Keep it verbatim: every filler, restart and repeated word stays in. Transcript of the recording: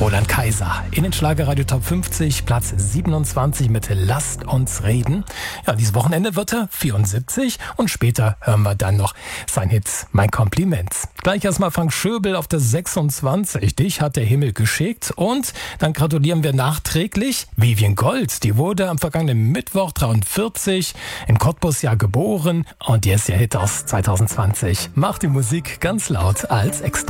Roland Kaiser in den Schlagerradio Top fünfzig, Platz siebenundzwanzig mit Lasst uns reden. Ja, dieses Wochenende wird er vierundsiebzig und später hören wir dann noch sein Hit Mein Kompliment. Gleich erstmal Frank Schöbel auf der sechsundzwanzig. Dich hat der Himmel geschickt. Und dann gratulieren wir nachträglich Vivien Gold. Die wurde am vergangenen Mittwoch dreiundvierzig in Cottbus ja geboren. Und hier ist ihr Hit aus zwanzig zwanzig. Macht die Musik ganz laut als Extra.